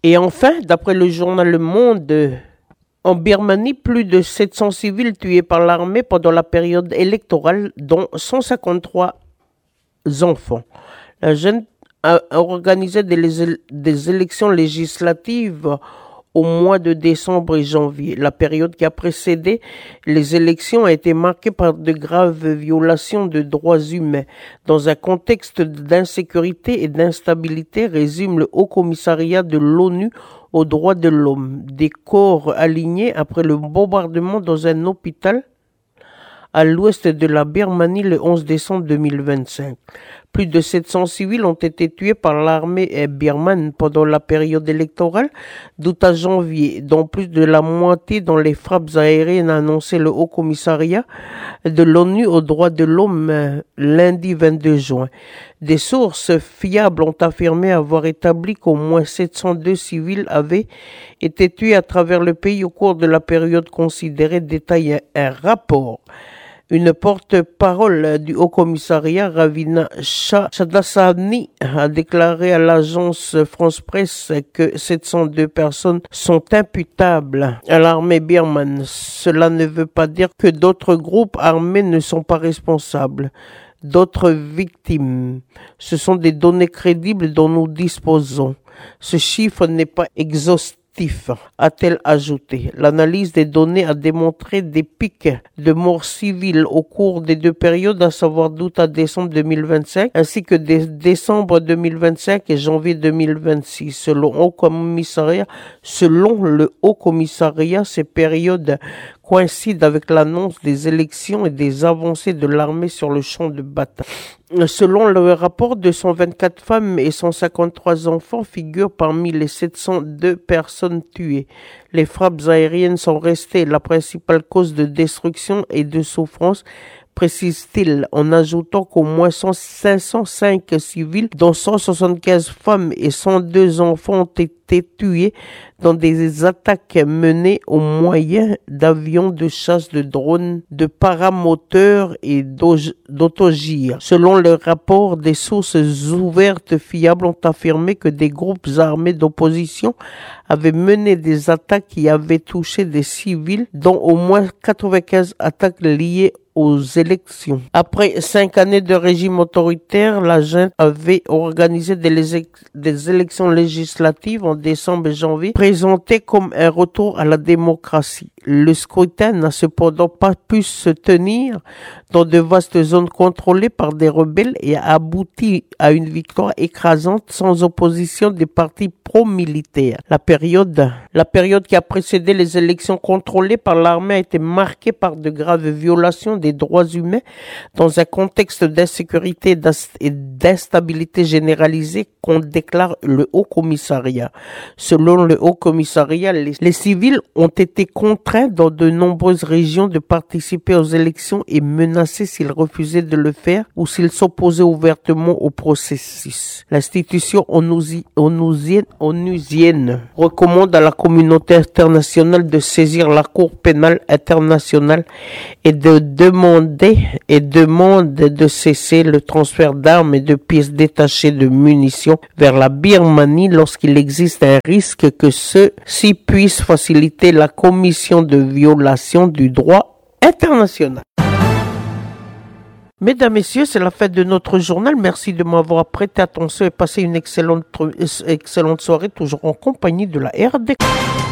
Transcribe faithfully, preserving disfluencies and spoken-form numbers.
Et enfin, d'après le journal Le Monde, en Birmanie, plus de sept cents civils tués par l'armée pendant la période électorale, dont cent cinquante-trois enfants. La junte a organisé des, des élections législatives au mois de décembre et janvier. La période qui a précédé les élections a été marquée par de graves violations de droits humains. Dans un contexte d'insécurité et d'instabilité, résume le Haut Commissariat de l'ONU aux droits de l'homme. Des corps alignés après le bombardement dans un hôpital à l'ouest de la Birmanie le onze décembre deux mille vingt-cinq. Plus de sept cents civils ont été tués par l'armée birmane pendant la période électorale d'août à janvier, dont plus de la moitié dans les frappes aériennes, a annoncé le Haut Commissariat de l'ONU aux droits de l'homme lundi vingt-deux juin. Des sources fiables ont affirmé avoir établi qu'au moins sept cent deux civils avaient été tués à travers le pays au cours de la période considérée, détaille un rapport. Une porte-parole du Haut-Commissariat, Ravina Shahdassani, a déclaré à l'agence France-Presse que sept cent deux personnes sont imputables à l'armée birmane. Cela ne veut pas dire que d'autres groupes armés ne sont pas responsables. D'autres victimes. Ce sont des données crédibles dont nous disposons. Ce chiffre n'est pas exhaustif, a-t-elle ajouté. L'analyse des données a démontré des pics de morts civiles au cours des deux périodes, à savoir d'août à décembre deux mille vingt-cinq, ainsi que de décembre deux mille vingt-cinq et janvier deux mille vingt-six. Selon, Haut Commissariat, selon le Haut Commissariat, ces périodes coïncide avec l'annonce des élections et des avancées de l'armée sur le champ de bataille. Selon le rapport, deux cent vingt-quatre femmes et cent cinquante-trois enfants figurent parmi les sept cent deux personnes tuées. Les frappes aériennes sont restées la principale cause de destruction et de souffrance, précise-t-il, en ajoutant qu'au moins cinq cent cinq civils, dont cent soixante-quinze femmes et cent deux enfants, ont été tués dans des attaques menées au moyen d'avions de chasse, de drones, de paramoteurs et d'autogires. Selon le rapport, des sources ouvertes fiables ont affirmé que des groupes armés d'opposition avaient mené des attaques qui avaient touché des civils, dont au moins quatre-vingt-quinze attaques liées aux élections. Après cinq années de régime autoritaire, la junte avait organisé des, des élections législatives en décembre et janvier, présentées comme un retour à la démocratie. Le scrutin n'a cependant pas pu se tenir dans de vastes zones contrôlées par des rebelles et a abouti à une victoire écrasante sans opposition des partis pro-militaires. La période, la période qui a précédé les élections contrôlées par l'armée a été marquée par de graves violations des droits humains dans un contexte d'insécurité et d'instabilité généralisée qu'on déclare le Haut Commissariat. Selon le Haut Commissariat, les, les civils ont été contraints dans de nombreuses régions de participer aux élections et menacés s'ils refusaient de le faire ou s'ils s'opposaient ouvertement au processus. L'institution onusienne, onusienne recommande à la communauté internationale de saisir la Cour pénale internationale et de demander et demande de cesser le transfert d'armes et de pièces détachées de munitions vers la Birmanie lorsqu'il existe un risque que ceux-ci puissent faciliter la commission de violation du droit international. Mesdames, Messieurs, c'est la fin de notre journal. Merci de m'avoir prêté attention et passé une excellente, excellente soirée, toujours en compagnie de la R D.